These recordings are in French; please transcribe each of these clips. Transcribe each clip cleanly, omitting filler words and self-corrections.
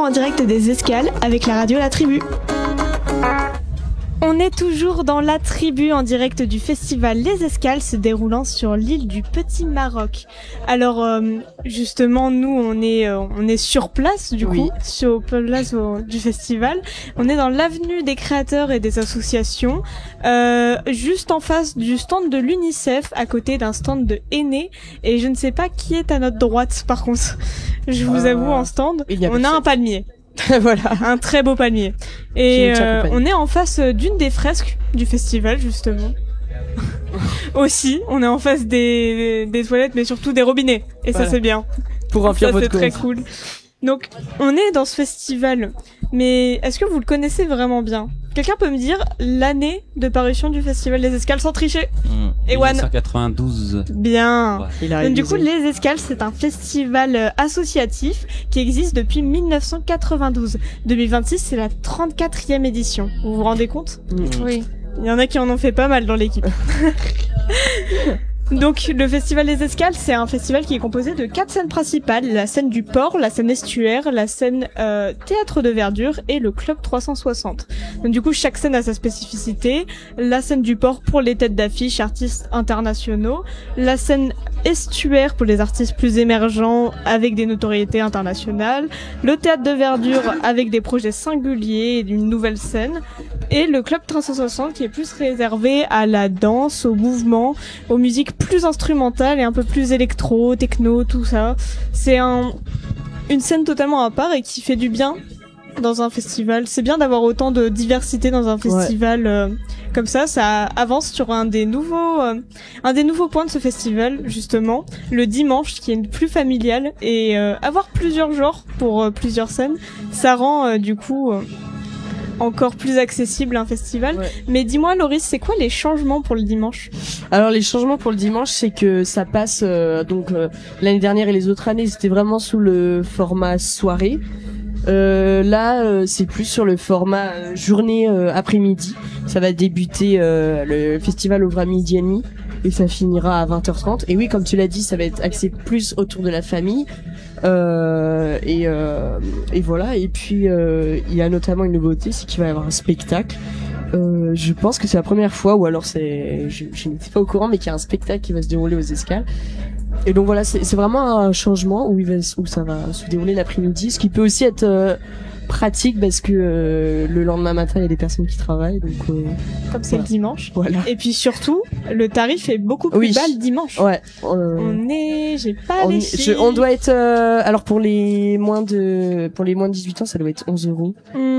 en direct des Escales avec la radio La Tribu. On est toujours dans La Tribu en direct du festival Les Escales se déroulant sur l'île du Petit Maroc. Alors justement nous on est sur place du coup, sur place du festival. On est dans l'avenue des créateurs et des associations, juste en face du stand de l'UNICEF, à côté d'un stand de Aînés. Et je ne sais pas qui est à notre droite par contre. Je vous avoue en stand, on a un palmier. Voilà. Un très beau palmier. Et on est en face d'une des fresques du festival, justement. Aussi, on est en face des toilettes, mais surtout des robinets. Et ça, c'est bien. Pour remplir votre c'est très cool. Donc, on est dans ce festival. Mais est-ce que vous le connaissez vraiment bien? Quelqu'un peut me dire l'année de parution du festival des Escales sans tricher? Ewan. 1992. Bien. Ouais. Donc, du coup, les Escales, c'est un festival associatif qui existe depuis 1992. 2026, c'est la 34e édition. Vous vous rendez compte? Oui. Il y en a qui en ont fait pas mal dans l'équipe. Donc, le Festival des Escales, c'est un festival qui est composé de 4 scènes principales. La scène du port, la scène estuaire, la scène théâtre de verdure et le club 360. Donc, du coup, chaque scène a sa spécificité. La scène du port pour les têtes d'affiche, artistes internationaux. La scène estuaire pour les artistes plus émergents avec des notoriétés internationales. Le théâtre de verdure avec des projets singuliers et d'une nouvelle scène. Et le club 360 qui est plus réservé à la danse, au mouvement, aux musiques plus instrumentales et un peu plus électro, techno, tout ça. C'est une scène totalement à part et qui fait du bien dans un festival. C'est bien d'avoir autant de diversité dans un festival comme ça. Ça avance sur un des nouveaux points de ce festival, justement, le dimanche, qui est plus familial. Et avoir plusieurs genres pour plusieurs scènes, ça rend du coup encore plus accessible un festival. Mais dis-moi, Loris, c'est quoi les changements pour le dimanche? Alors les changements pour le dimanche, c'est que ça passe l'année dernière et les autres années, c'était vraiment sous le format soirée. Là, c'est plus sur le format journée après-midi. Ça va débuter, le festival ouvre à midi et demi et ça finira à 20h30. Et oui, comme tu l'as dit, ça va être axé plus autour de la famille. Et voilà. Et puis il y a notamment une nouveauté, c'est qu'il va y avoir un spectacle. Je pense que c'est la première fois, ou alors je n'étais pas au courant, mais qu'il y a un spectacle qui va se dérouler aux Escales. Et donc voilà, c'est vraiment un changement où ça va se dérouler l'après-midi, ce qui peut aussi être pratique parce que le lendemain matin il y a des personnes qui travaillent, donc comme c'est le dimanche. Voilà. Et puis surtout, le tarif est beaucoup plus bas le dimanche. Ouais. J'ai pas les chiffres. On doit être alors pour les moins de 18 ans, ça doit être 11 €.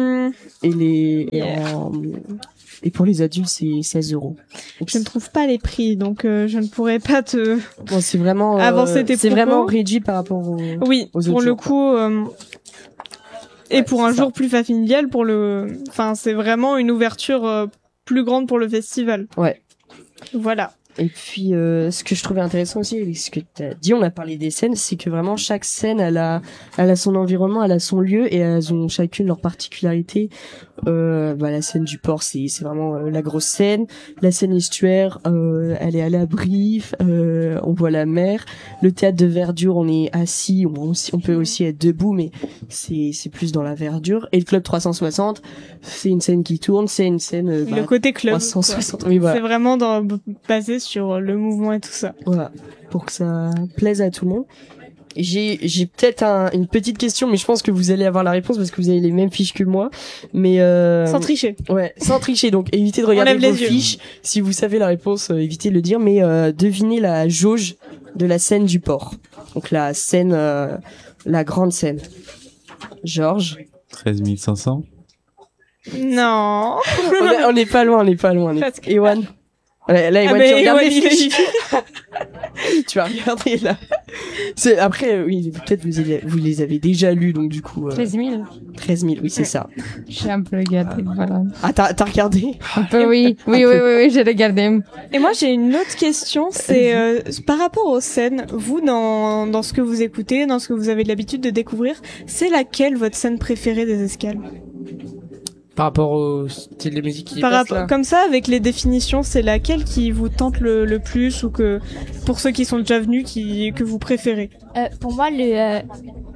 Et pour les adultes, c'est 16 €. Je ne trouve pas les prix, donc je ne pourrais pas te c'est vraiment avancer tes propos. C'est vraiment réduit par rapport aux autres pour le jours, coup et pour un jour plus familial c'est vraiment une ouverture plus grande pour le festival. Ouais. Voilà. Et puis ce que je trouvais intéressant aussi avec ce que tu as dit, on a parlé des scènes, c'est que vraiment chaque scène elle a son environnement, elle a son lieu et elles ont chacune leur particularité. La scène du port, c'est vraiment la grosse scène. La scène estuaire, elle est à l'abri, on voit la mer. Le théâtre de verdure, on est assis, on peut aussi être debout, mais c'est plus dans la verdure. Et le club 360, c'est une scène qui tourne, c'est une scène le côté club 360. Oui, voilà. C'est vraiment basé sur le mouvement et tout ça. Voilà, pour que ça plaise à tout le monde. J'ai peut-être une petite question, mais je pense que vous allez avoir la réponse parce que vous avez les mêmes fiches que moi. Mais sans tricher. Ouais, sans tricher. Donc évitez de regarder vos fiches. Si vous savez la réponse, évitez de le dire. Mais devinez la jauge de la scène du port. Donc la scène, la grande scène. Georges. 13 500. Non. on n'est pas loin. Ewan. Là, Ewan, tu regardes les fiches. Tu vas regarder là. Après, oui, peut-être vous les avez déjà lus, donc du coup. 13 000. 13 000, oui, c'est ça. J'ai un peu regardé, voilà. Ah, t'as regardé? Un peu, oui, j'ai regardé. Et moi, j'ai une autre question, c'est par rapport aux scènes, vous, dans ce que vous écoutez, dans ce que vous avez l'habitude de découvrir, c'est laquelle votre scène préférée des Escales? Par rapport au style de musique qui passe là. Comme ça, avec les définitions, c'est laquelle qui vous tente le plus ou que, pour ceux qui sont déjà venus, que vous préférez? Pour moi,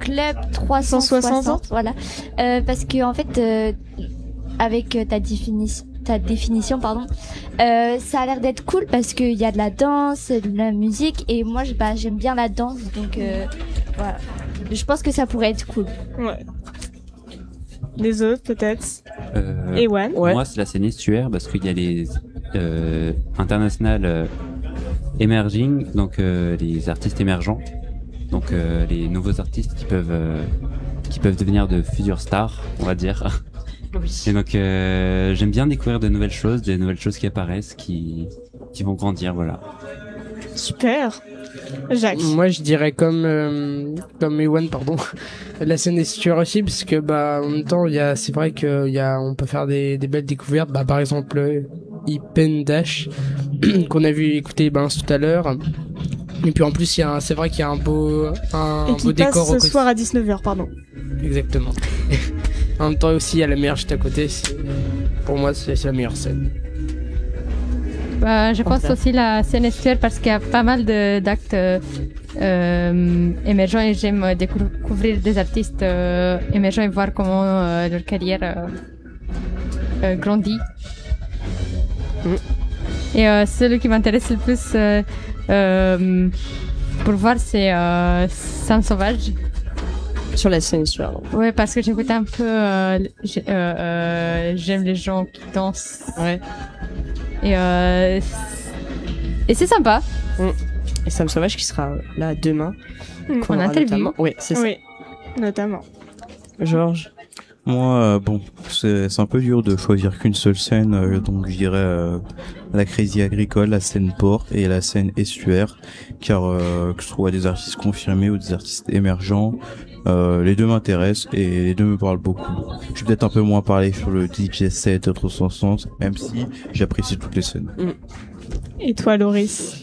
club 360, 160. voilà. Parce que en fait, avec ta définition, pardon, ça a l'air d'être cool parce qu'il y a de la danse, de la musique, et moi, j'aime bien la danse, donc voilà. Je pense que ça pourrait être cool. Ouais. Les autres, peut-être. Euh, Ewan. Ouais. Moi, c'est la scène estuaire parce qu'il y a les international emerging, donc les artistes émergents, donc les nouveaux artistes qui peuvent devenir de futures stars, on va dire. Oui. Et donc j'aime bien découvrir de nouvelles choses, des nouvelles choses qui apparaissent, qui vont grandir, voilà. Super. Jacques. Moi, je dirais comme Ewan, pardon, la scène estuaire aussi, parce que en même temps, c'est vrai on peut faire des belles découvertes. Par exemple, Ipen Dash qu'on a vu écouter tout à l'heure. Et puis en plus, c'est vrai qu'il y a un beau Et qui décor passe ce soir à 19h, pardon. Exactement. En même temps aussi, il y a la meilleure juste à côté. Pour moi, c'est la meilleure scène. Je pense aussi la scène estuaire parce qu'il y a pas mal d'actes émergents et j'aime découvrir des artistes émergents et voir comment leur carrière grandit. Et celui qui m'intéresse le plus pour voir, c'est Sam Sauvage. Sur la scène estuaire. Ouais, parce que j'écoute un peu, j'aime les gens qui dansent. Ouais. Et c'est sympa. Et Sam Sauvage qui sera là demain. En interview. Oui, c'est ça. Oui, notamment. Georges. Moi, c'est un peu dur de choisir qu'une seule scène, donc je dirais la Crazy Agricole, la scène port et la scène estuaire, car que ce soit des artistes confirmés ou des artistes émergents, les deux m'intéressent et les deux me parlent beaucoup. Je vais peut-être un peu moins parler sur le DJ set 360, même si j'apprécie toutes les scènes. Et toi, Loris?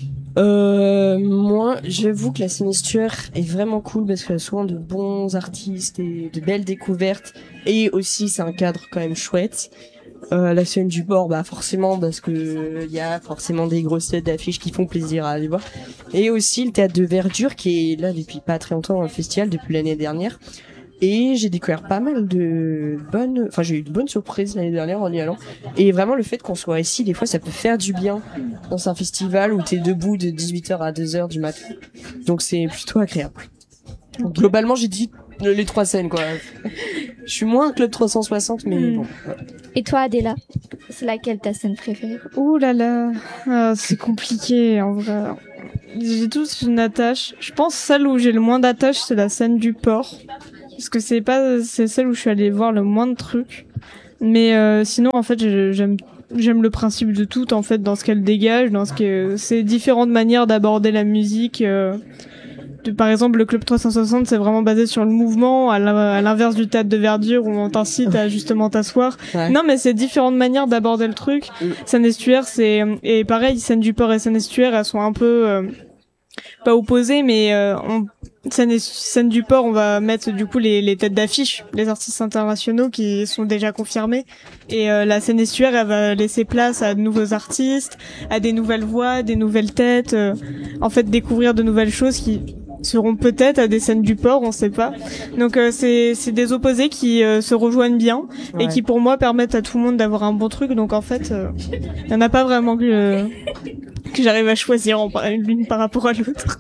Moi, j'avoue que la scène estuaire est vraiment cool parce qu'il y a souvent de bons artistes et de belles découvertes. Et aussi, c'est un cadre quand même chouette. La scène du port, forcément, parce que il y a forcément des grosses têtes d'affiches qui font plaisir à aller voir. Et aussi le théâtre de Verdure qui est là depuis pas très longtemps dans le festival, depuis l'année dernière. Et j'ai découvert pas mal j'ai eu de bonnes surprises l'année dernière en y allant. Et vraiment, le fait qu'on soit ici, des fois, ça peut faire du bien dans un festival où t'es debout de 18h à 2h du matin. Donc c'est plutôt agréable. Donc, globalement, j'ai dit les trois scènes, quoi. Je suis moins Club 360, mais bon. Ouais. Et toi, Adela, c'est laquelle ta scène préférée? Ouh là là, c'est compliqué en vrai. J'ai tous une attache. Je pense celle où j'ai le moins d'attache, c'est la scène du port. Parce que c'est celle où je suis allée voir le moins de trucs. Mais sinon, en fait, j'aime le principe de tout, en fait, dans ce qu'elle dégage, dans ce que c'est différentes manières d'aborder la musique. Par exemple, le Club 360, c'est vraiment basé sur le mouvement, à l'inverse du théâtre de Verdure où on t'incite à justement t'asseoir. Ouais. Non, mais c'est différentes manières d'aborder le truc. Scène estuaire, et pareil, scène du port et scène estuaire, elles sont un peu pas opposées, mais scène du port, on va mettre du coup les têtes d'affiche, les artistes internationaux qui sont déjà confirmés, et la scène estuaire, elle va laisser place à de nouveaux artistes, à des nouvelles voix, des nouvelles têtes, en fait découvrir de nouvelles choses qui seront peut-être à des scènes du port, on sait pas. Donc c'est des opposés qui se rejoignent bien, ouais, et qui pour moi permettent à tout le monde d'avoir un bon truc. Donc en fait, il y en a pas vraiment que j'arrive à choisir l'une par rapport à l'autre.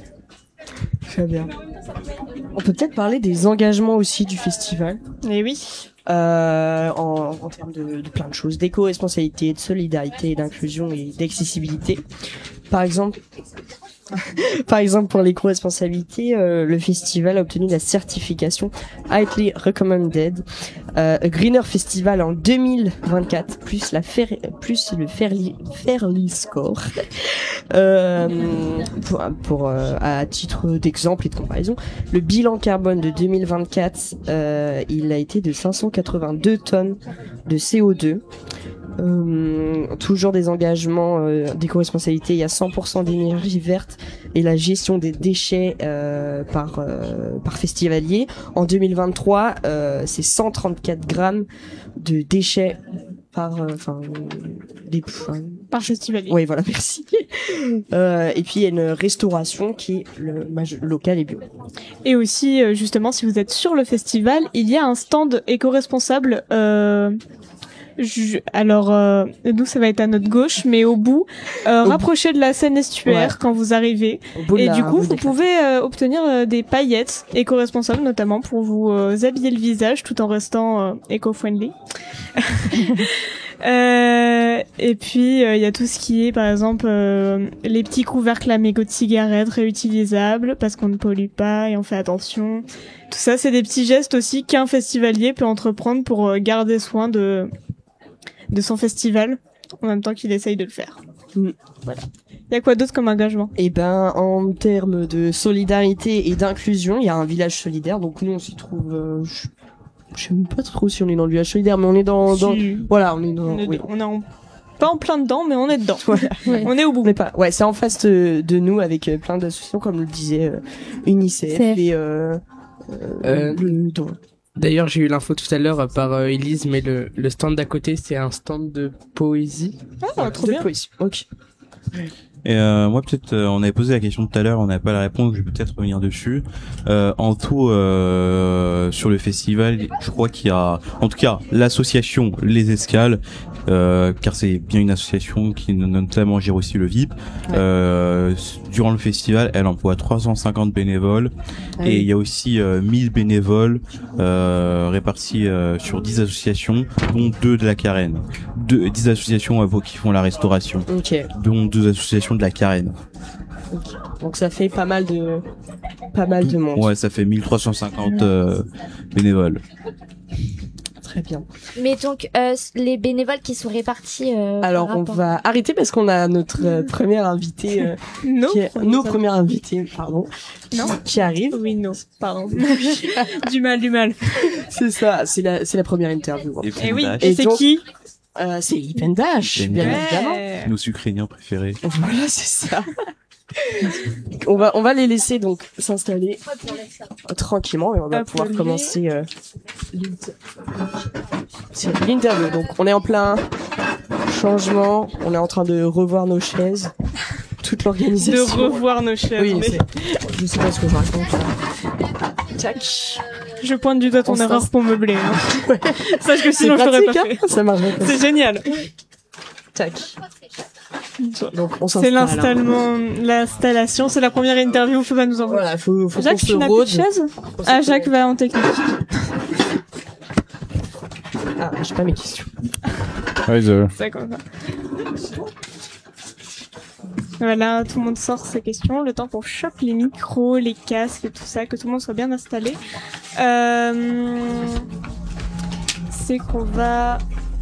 Très bien. On peut peut-être parler des engagements aussi du festival. Eh oui. En termes de plein de choses, d'éco-responsabilité, de solidarité, d'inclusion et d'accessibilité. Par exemple, pour l'éco-responsabilité, le festival a obtenu la certification Highly Recommended Greener Festival en 2024, plus le Fairly Score. À titre d'exemple et de comparaison, le bilan carbone de 2024, il a été de 582 tonnes de CO2. Toujours des engagements d'éco-responsabilité, il y a 100% d'énergie verte et la gestion des déchets par festivalier. En 2023, c'est 134 grammes de déchets par Par festivalier. Oui, voilà, merci. Et puis il y a une restauration qui est locale et bio. Et aussi, justement, si vous êtes sur le festival, il y a un stand éco-responsable. Alors, nous, ça va être à notre gauche, mais au bout, rapproché de la Seine estuaire quand vous arrivez. Et du coup, vous pouvez obtenir des paillettes éco-responsables, notamment pour vous habiller le visage tout en restant éco-friendly. Et puis il y a tout ce qui est par exemple les petits couvercles à mégots de cigarettes réutilisables parce qu'on ne pollue pas et on fait attention. Tout ça, c'est des petits gestes aussi qu'un festivalier peut entreprendre pour garder soin de son festival en même temps qu'il essaye de le faire. Voilà. Il y a quoi d'autre comme engagement? Eh ben, en termes de solidarité et d'inclusion, il y a un village solidaire. Donc nous, on s'y trouve. Je sais même pas trop si on est dans le village solidaire, mais on est dans voilà, on est dans. On est pas en plein dedans, mais on est dedans. Voilà. Ouais. On est au bout. On est pas. Ouais, c'est en face de nous avec plein d'associations, comme le disait UNICEF et D'ailleurs, j'ai eu l'info tout à l'heure par Elise, mais le stand d'à côté, c'est un stand de poésie. Ah, trop de bien. poésie. Ok. Et moi peut-être on avait posé la question tout à l'heure, on n'avait pas la réponse, je vais peut-être revenir dessus. En tout sur le festival, je crois qu'il y a en tout cas l'association Les Escales, car c'est bien une association qui notamment gère aussi le VIP. Durant le festival, elle emploie 350 bénévoles et il y a aussi 1000 bénévoles répartis sur 10 associations, dont 2 de la Carène. 10 associations qui font la restauration, dont 2 associations de la Carène. Okay. Donc ça fait pas mal de monde. Ouais, ça fait 1350 bénévoles. Très bien. Mais donc, les bénévoles qui sont répartis... Alors, on va arrêter parce qu'on a notre première invitée... nos premières invitées, pardon, qui arrive. Oui, non, pardon. du mal. C'est ça, c'est la première interview. Et oui, et c'est qui c'est Ipendash, bien évidemment. Nos Ukrainiens préférés. Voilà, c'est ça. on va les laisser donc s'installer tranquillement et on va pouvoir commencer l'interview. Donc on est en plein changement, on est en train de revoir nos chaises, toute l'organisation. De revoir nos chaises. Oui, je sais pas ce que je raconte. Tac. Je pointe du doigt ton erreur pour meubler. Hein. Ouais. Sache que sinon je l'aurais pas fait. Ça marche bien. C'est génial. Tac. Donc on c'est s'installe. l'installation, c'est la première interview, faut pas nous envoyer. Voilà, faut Jacques, qu'on se tu n'as plus de chaise? Ah, Jacques va en technique. Ah, j'ai pas mes questions. Hi there. C'est comme ça. Voilà, tout le monde sort ses questions, le temps qu'on chope les micros, les casques et tout ça, que tout le monde soit bien installé. C'est qu'on va